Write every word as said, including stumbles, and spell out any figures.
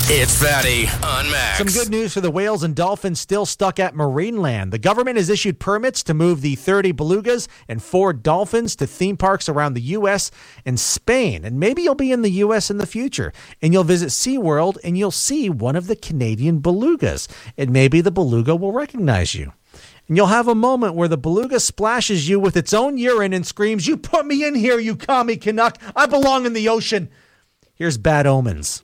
It's Fatty on Max. Some good news for the whales and dolphins still stuck at Marineland. The government has issued permits to move the thirty belugas and four dolphins to theme parks around the U S and Spain. And maybe you'll be in the U S in the future and you'll visit SeaWorld and you'll see one of the Canadian belugas. And maybe the beluga will recognize you. And you'll have a moment where the beluga splashes you with its own urine and screams, "You put me in here, you commie Canuck. I belong in the ocean." Here's Bad Omens.